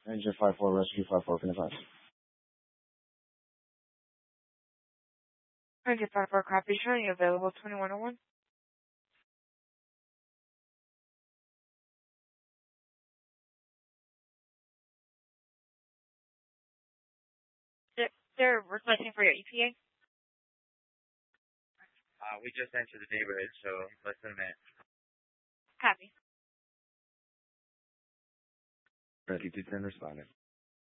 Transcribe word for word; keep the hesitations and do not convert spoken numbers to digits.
Engine five four, rescue five four, can I pass? Engine five four, copy, showing available twenty-one oh one. They're, they're requesting for your E P A? Uh, we just entered the neighborhood, so less than a minute. Copy. Rescue two ten responding.